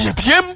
GPM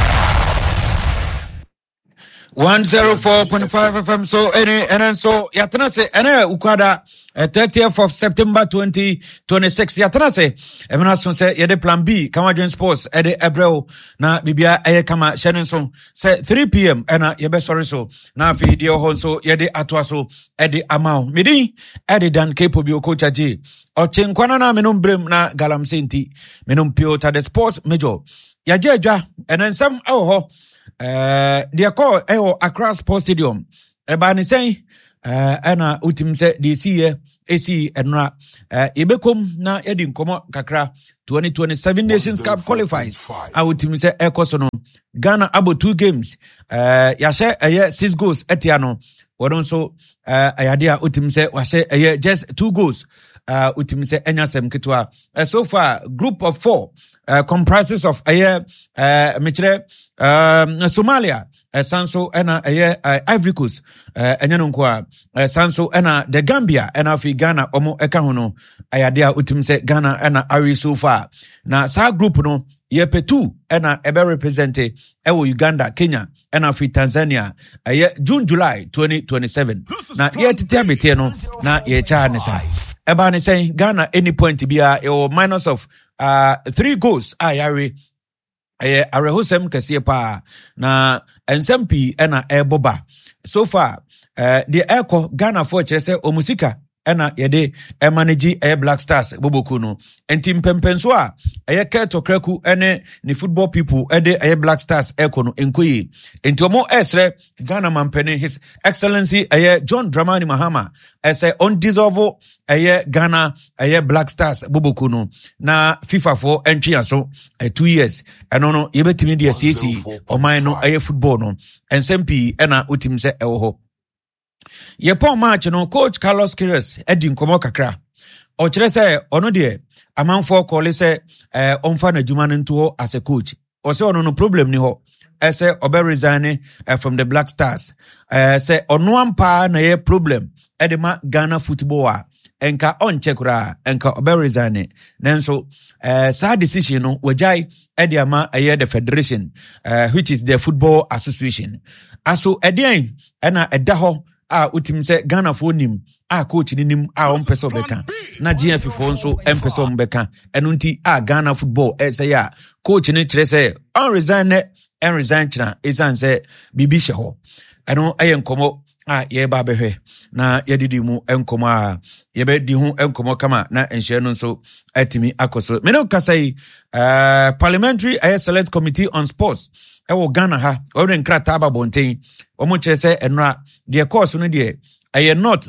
104.5 FM. So and so yatana se ukwada 30th of September 2026 yatana se emna so se yede plan B Kamagen Sports ede ebreo na bibia kama shenen so se 3 p.m. ena yebe sorry so na afi de ho so yede atwa so ede amao midi ede dan kepo bi okocha J ochenkwana na menum brem na galamsenti menum piota the sports major yajejwa enensam ho they call Accra Sports Stadium. Eba ni say ana utim se DC AC enra ibekom na edin komo kakra 2027 Nations Cup qualifies. Utim se ekoso Ghana about 2 games. Yashe 6 goals etiano. Wodonso ayadia utim se washe just 2 goals. Utim se enyasem kitwa. So far group of 4 comprises of Somalia, Sanso ena Ivory Coast, enyanunkwa Sanso ena the Gambia ena fi Ghana omo eka hono ayadia utimse Ghana ena ari so far. Na sa group no yepe 2 ena ebe represente ewo Uganda, Kenya ena fi Tanzania June July 2027. Na yetete abete no na yecha nesa. Eba ne say Ghana any point bia minus of 3 goals ayari arehosem kese pa na ensempi ena eboba so far the echo Ghana for chese omusika ena yede manage Black Stars boboku no enti mpempenso a keto kraku ene ni football people ede Black Stars echo no enkoyi enti omo esre Ghana mampene His Excellency John Dramani Mahama ese undissolve Ghana Black Stars boboku no na FIFA for entry aso 2 years eno no yebetimi de CC oman no football no ensempi ena utimse ewo Yepon match no coach Carlos Queiroz edin komo kakra o kire se ono de amanfo call se onfa na djuma nto as a coach o se ono no problem ni ho ese obe resign from the Black Stars se ono ampa na ye problem edema Ghana football enka on chekura enka obe resign nenso sa decision no wajai ediama the federation which is the football association aso edian ena edaho utim se Ghana fo nim coach ni nim on peso beka na GF fo nso empeso mbeka eno nti Ghana football say ya coach ni kire se on resign china esan se bibi hye ho eno nkomo ye ba behwe na yedidi mu enkomo yebe di hu enkomo kama na enhye no nso atimi akoso me no kasai parliamentary select committee on sports ewo Ghana ha ore nkrata aba bonten omo kire se enra de course no de not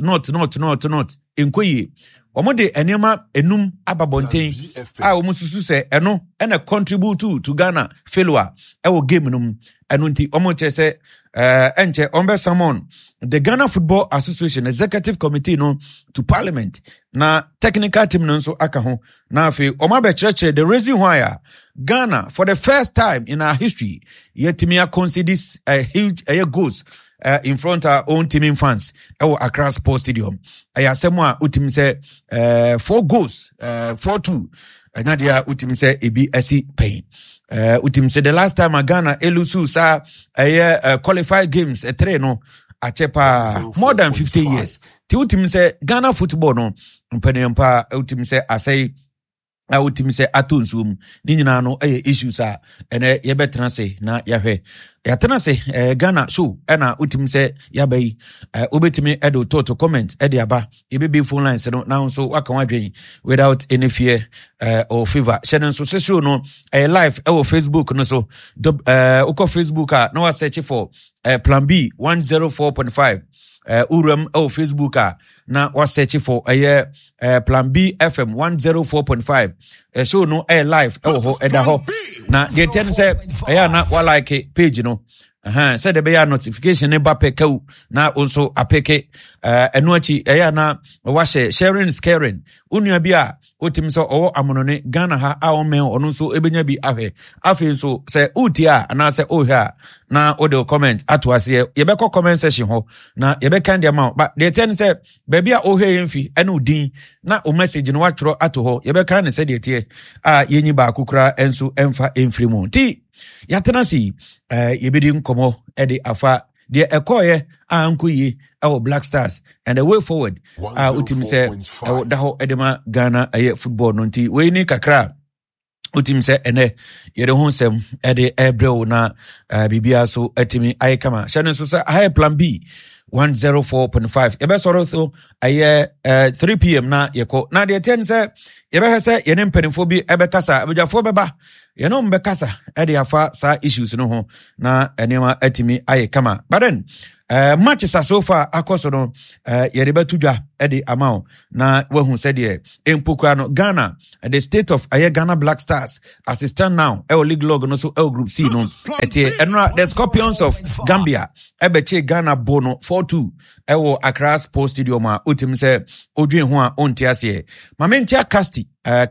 enkoyi omo de enema enum aba bonten omo susu se eno ena contribute to Ghana failure ewo game num eno nti omo kire se enche ombe samon the Ghana Football Association Executive Committee no to Parliament na technical team no so aka ho na afi omabe church the reason why Ghana for the first time in our history yetimia concede this huge goals in front of our own teaming fans Accra Sports Stadium ayasemo a utim se 4 goals 4-2 na dia utim se ebi asi pain utim se the last time Ghana elusu sa qualified games 3 no achepa more than 50 years ti utim se Ghana football no mpenempa utim se asai utim se atonsum ni nyina no issues a ene yebetena se na yahwe yatena se Ghana show ena utim se yabai obetimi edo to comment ede aba yebebe phone lines no now so waka wadwen without any fear or favor shenen so show no live Facebook no so uko Facebook no wa search for plan B 104.5 uram Facebook na wa search for plan B FM 104.5 show no live ho eda ho na de ten say na wa like page no said the be notification ne ba pekau na also apeke eno achi na wa sharing is caring unua bia otim so owo amonone Ghana ha a omen ono so ebenya bi ahwe afi so say utia na say ohia na ode comment atoase ye be comment section ho na ye be kan dia ma but the ten say baby a ohia yemfi ene udin na o message no watro ato ho ye be kan ne say de tie yenyi ba akukura enso emfa emfiri mu ti yatenasi yebedi nkomo ede afa de ekoye ankoyi our Black Stars and the way forward utim se daho edema Ghana football nonti we ni kakra utim se ene yede honsem ede ebreo na bibia so etimi ayekama shane so se high plan B 104.5 ebe soro so 3 p.m. na yeko na de ten se yebe hese yene mpanimfo bi ebe kasa abejafo beba yene mbe kasa ede afa sa issues no ho na enema etimi ayekama but then matches so far akoso no yede betudwa ede amount na wahu said ye empokra no Ghana the state of Ghana Black Stars as it stand now league log no so group C no enra the Scorpions of Gambia ebeche Ghana bono 4-2 Accra Sports Stadium a utim se odwen ho a onti ase mamentia Casti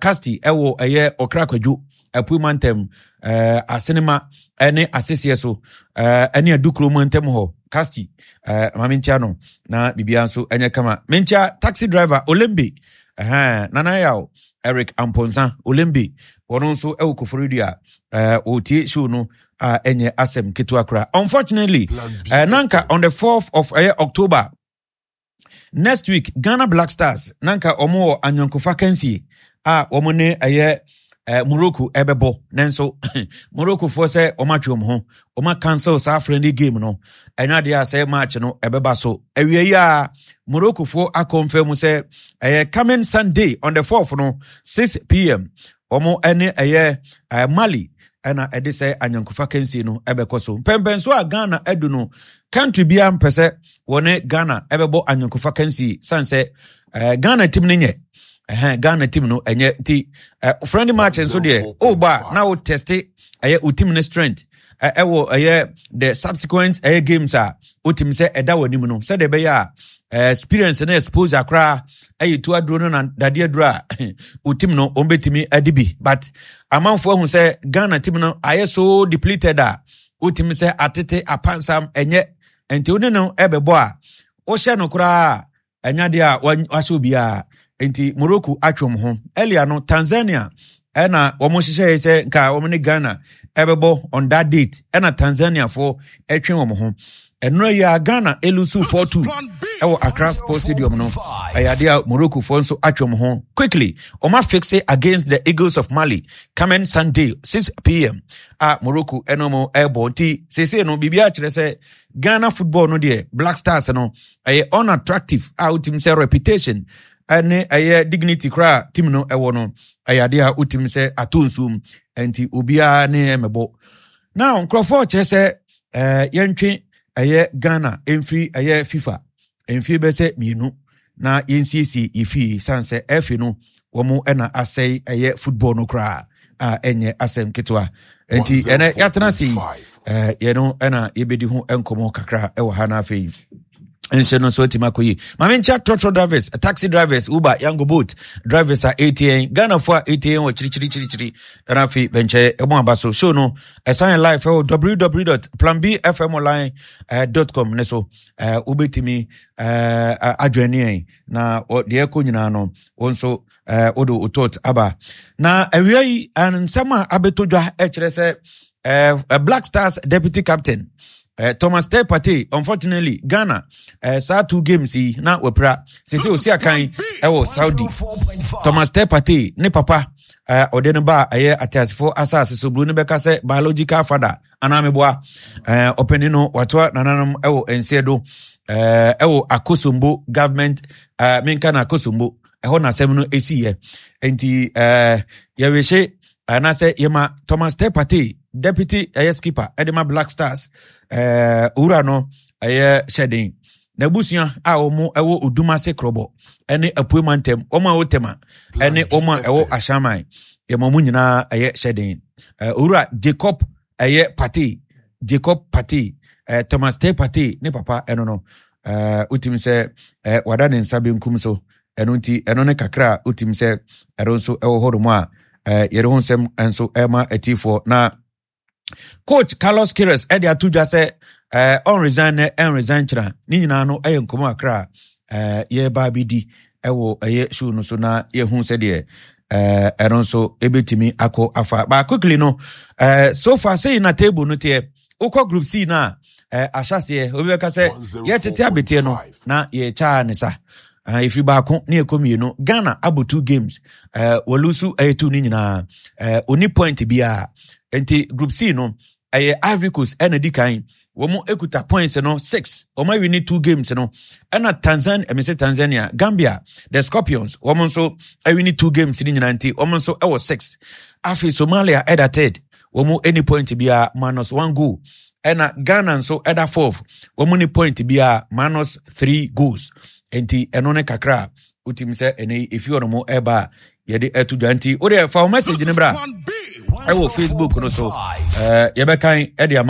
Okra Kwadwo apumantem asenema ene asese so ene adukro mantem ho Casti mamentia no na bibia so enye kama mentia taxi driver Olembe nana yao Eric Amponza Olembe wono so Koforidia oti show no enye asem ketu akra unfortunately nanka on the 4th of October next week Ghana Black Stars nanka omo anyankofa kansi omo ne Morocco ebebo nenso Morocco for say omatwom ho oma cancel sa friendly game no enya dia say match no ebeba so awie ya Morocco for confirm say coming Sunday on the 4th no 6 p.m. omo ene Mali ena ede say anyankofa kansi no ebekọ so pempen so Ghana edu no country bia mpese wone Ghana ebebo anyankofa kansi sanse Ghana team nenye Ghana team no enye ti friendly match so there ba now test o team ne strength the subsequent games o team say eda wani mu no say de be ya experience na exposure kra to adro no na dade adro o team no ombetimi adibi but amanfo hu say Ghana team no so depleted o team say atete apansam enye enti oni no ebebo o hye no kra enya de waso bia enti Morocco atwom ho earlier no Tanzania ena omo hihye se nka omo ne Ghana ebebo on that date ena Tanzania for etwen omo ho eno ya Ghana elusu 4-2 Accra Sports Stadium no ayadia Morocco for so atwom ho quickly oma fix it against the Eagles of Mali coming Sunday 6 p.m. Morocco enomo airborne say no bibia kire se Ghana football no de Black Stars no unattractive team say reputation ane dignity kra team no no ayade utim se atonsum enti obia ne mebo now Crawford kire se yentwe Ghana emfi FIFA emfi be se mienu na NCC ifi sanse efi no womo ena asay football no kra enye asem ketwa enti ene yatena si ye no ena yebedi ho enkomo kakra ha na afei ense no so timakoyi mamencha trotro drivers taxi drivers Uber Yango boat drivers are 80 Ghana for 80 wo chiri rafi benche emo abaso show no sign live www.planbfmonline.com neso ubetimi adwene na de ekonyina no wonso odo utot aba na awiai ansama abetodwa ekire se Black Stars deputy captain Thomas Tepate unfortunately Ghana saw 2 games na wepra sisi osi akan Saudi Thomas Tepate ne papa odene ba atasifo asase so blu ne beka se biological father anameboa openi no watwa nananum ensedo Akosombo government minka na Akosombo na asem no esiye enti yewehye anase yema Thomas Tepate deputy skipper Edema Black Stars ura no shedding na busuya omo Odumase Krobo ene apuemantem omo otema ene omo ashaman yemamu nyina shedding ura Jacob Pate Thomas Tepate ne papa eno no utim se wada ne nsabe nkum so eno nti eno ne kakra utim se ero nso hodomo a yere honsem enso ema etifo na Coach Carlos Queiroz edi atuja se on resign chira ni nyina no nkomo akra ye ba bidi show no so na ye hu se de ɛno nso ebetimi akɔ afa ba quickly no so far say na table no tie ukọ group C na ahyase obi beka say ye tete abete no na ye cha ne sa if you back na ekomi no Ghana abo 2 games wolusu 2 ni nyina oni point bia enti group C no Ivory Coast and Dikan womo ekuta points no 6 omo we need 2 games no and Tanzania Gambia the Scorpions womo so we need 2 games ni nyina nti womo so e was 6 afi Somalia at third womo any point bia -1 goal and Ghana so at 4th womo ni point bia -3 goals enti eno ne kakra utim se ene if you no eba yede etu anti o de fa message ne bra I will Facebook no so yebe kan e